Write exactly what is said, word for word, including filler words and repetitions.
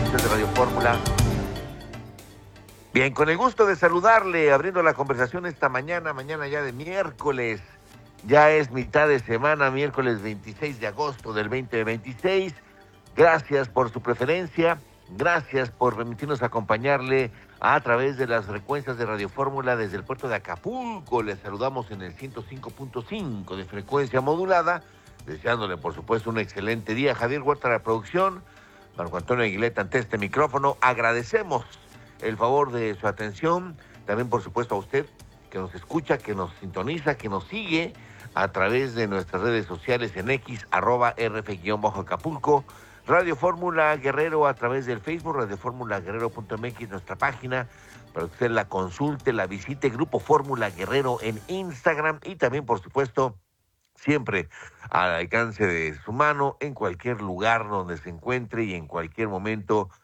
escuchas de Radio Fórmula. Bien, con el gusto de saludarle, abriendo la conversación esta mañana, mañana ya de miércoles. Ya es mitad de semana, miércoles veintiséis de agosto del veinte veintiséis. Gracias por su preferencia, gracias por permitirnos acompañarle a través de las frecuencias de Radio Fórmula desde el puerto de Acapulco. Les saludamos en el ciento cinco punto cinco de frecuencia modulada, deseándole por supuesto un excelente día. Javier Huerta, la producción, Marco Antonio Aguileta ante este micrófono. Agradecemos el favor de su atención, también por supuesto a usted que nos escucha, que nos sintoniza, que nos sigue a través de nuestras redes sociales en X, arroba rf-acapulco, Radio Fórmula Guerrero a través del Facebook, radio fórmula guerrero punto m x, nuestra página, para que usted la consulte, la visite, Grupo Fórmula Guerrero en Instagram y también, por supuesto, siempre al alcance de su mano, en cualquier lugar donde se encuentre y en cualquier momento